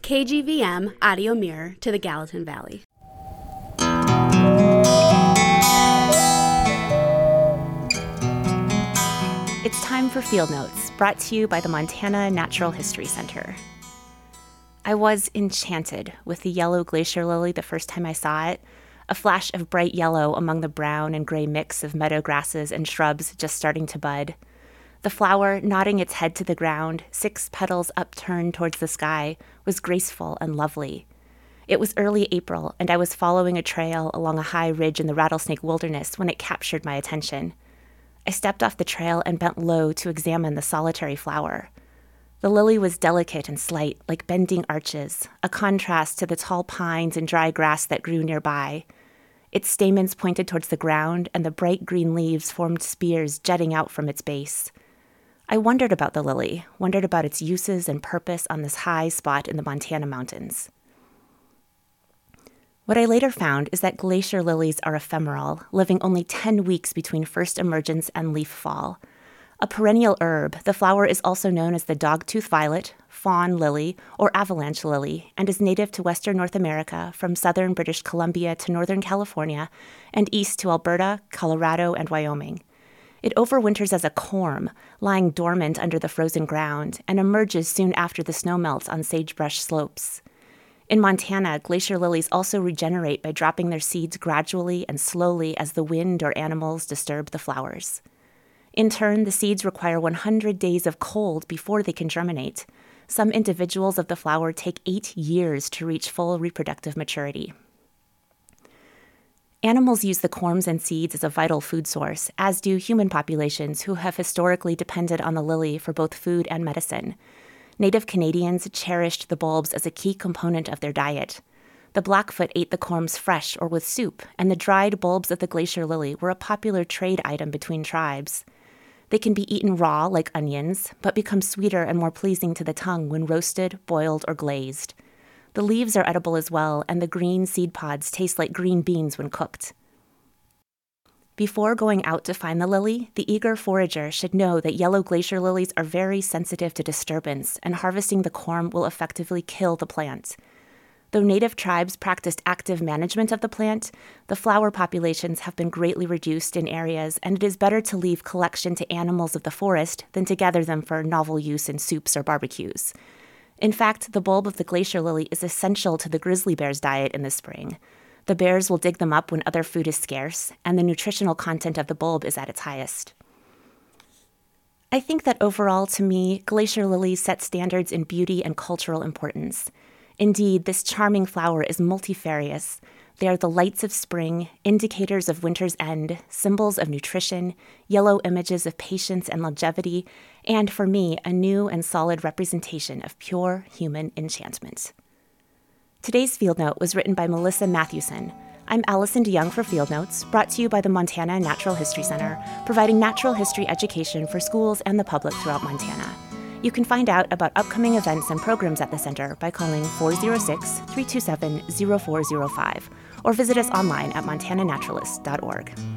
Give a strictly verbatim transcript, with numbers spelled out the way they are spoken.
K G V M Audio Mirror to the Gallatin Valley. It's time for Field Notes, brought to you by the Montana Natural History Center. I was enchanted with the yellow glacier lily the first time I saw it, a flash of bright yellow among the brown and gray mix of meadow grasses and shrubs just starting to bud. The flower, nodding its head to the ground, six petals upturned towards the sky, was graceful and lovely. It was early April, and I was following a trail along a high ridge in the Rattlesnake Wilderness when it captured my attention. I stepped off the trail and bent low to examine the solitary flower. The lily was delicate and slight, like bending arches, a contrast to the tall pines and dry grass that grew nearby. Its stamens pointed towards the ground, and the bright green leaves formed spears jutting out from its base. I wondered about the lily, wondered about its uses and purpose on this high spot in the Montana mountains. What I later found is that glacier lilies are ephemeral, living only ten weeks between first emergence and leaf fall. A perennial herb, the flower is also known as the dogtooth violet, fawn lily, or avalanche lily, and is native to western North America from southern British Columbia to northern California and east to Alberta, Colorado, and Wyoming. It overwinters as a corm, lying dormant under the frozen ground, and emerges soon after the snow melts on sagebrush slopes. In Montana, glacier lilies also regenerate by dropping their seeds gradually and slowly as the wind or animals disturb the flowers. In turn, the seeds require one hundred days of cold before they can germinate. Some individuals of the flower take eight years to reach full reproductive maturity. Animals use the corms and seeds as a vital food source, as do human populations who have historically depended on the lily for both food and medicine. Native Canadians cherished the bulbs as a key component of their diet. The Blackfoot ate the corms fresh or with soup, and the dried bulbs of the glacier lily were a popular trade item between tribes. They can be eaten raw like onions, but become sweeter and more pleasing to the tongue when roasted, boiled, or glazed. The leaves are edible as well, and the green seed pods taste like green beans when cooked. Before going out to find the lily, the eager forager should know that yellow glacier lilies are very sensitive to disturbance, and harvesting the corm will effectively kill the plant. Though native tribes practiced active management of the plant, the flower populations have been greatly reduced in areas, and it is better to leave collection to animals of the forest than to gather them for novel use in soups or barbecues. In fact, the bulb of the glacier lily is essential to the grizzly bear's diet in the spring. The bears will dig them up when other food is scarce, and the nutritional content of the bulb is at its highest. I think that overall, to me, glacier lilies set standards in beauty and cultural importance. Indeed, this charming flower is multifarious. They are the lights of spring, indicators of winter's end, symbols of nutrition, yellow images of patience and longevity, and for me, a new and solid representation of pure human enchantment. Today's Field Note was written by Melissa Mathewson. I'm Allison DeYoung for Field Notes, brought to you by the Montana Natural History Center, providing natural history education for schools and the public throughout Montana. You can find out about upcoming events and programs at the center by calling four oh six, three two seven, oh four oh five or visit us online at montana naturalist dot org.